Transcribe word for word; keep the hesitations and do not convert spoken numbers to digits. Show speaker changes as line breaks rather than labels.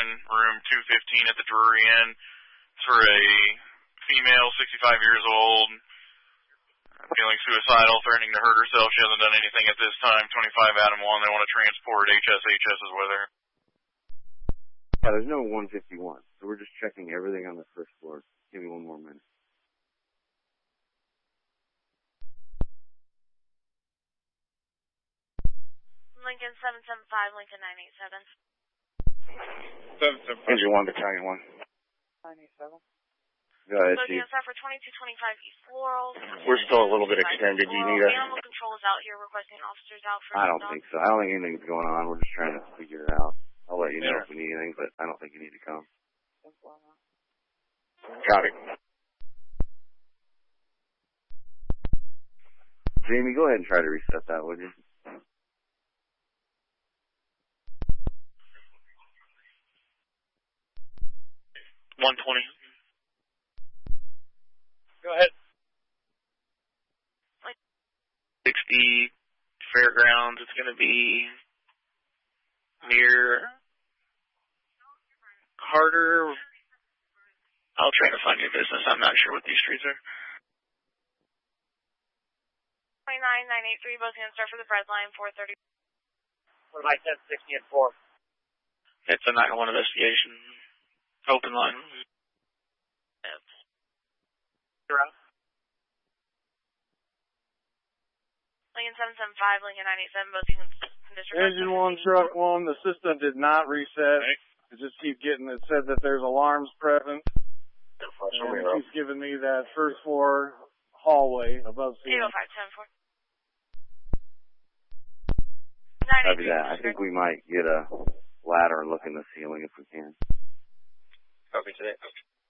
nine, room two fifteen at the Drury Inn. It's for a female, sixty-five years old, feeling suicidal, threatening to hurt herself. She hasn't done anything at this time. twenty-five Adam one. They want to transport. H S H S is with her.
Yeah, there's no one fifty-one, so we're just checking everything on the first floor. Give me one more minute.
Lincoln seven seven five, Lincoln nine eight seven.
seven seven five. Engine one, Battalion one.
nine eight seven.
Go ahead,
Chief.
Chief.
for twenty-two twenty-five East Laurel.
We're still a little bit extended. Do you need a...
Animal control is out here requesting officers out for...
I don't think so. I don't think anything's going on. We're just trying to figure it out. I'll let you know if we need anything, but I don't think you need to come. Copy. Jamie, go ahead and try to reset that, would you?
one twenty.
Go ahead.
sixty Fairgrounds. It's going to be near Carter. I'll try to find your business. I'm not sure what these streets are.
twenty-nine nine eight three, both hands start for the bread line, four thirty.
What about ten sixty and four?
It's a nine one investigation. Open line.
You're out.
Lincoln seven seven five, Lincoln nine eight seven, both you can district.
Engine one, truck one, the system did not reset. It just keeps getting, it said that there's alarms present. And it keeps giving me that first floor hallway above ceiling.
eight oh five ten four.
Copy that. I think we might get a ladder and look in the ceiling if we can.
Copy today.